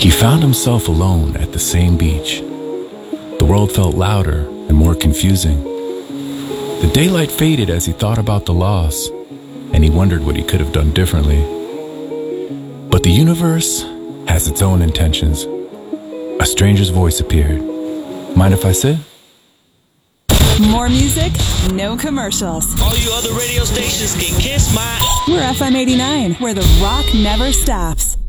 He found himself alone at the same beach. The world felt louder and more confusing. The daylight faded as he thought about the loss, and he wondered what he could have done differently. But the universe has its own intentions. A stranger's voice appeared. Mind if I sit? More music, no commercials. All you other radio stations can kiss my... We're FM 89, where the rock never stops.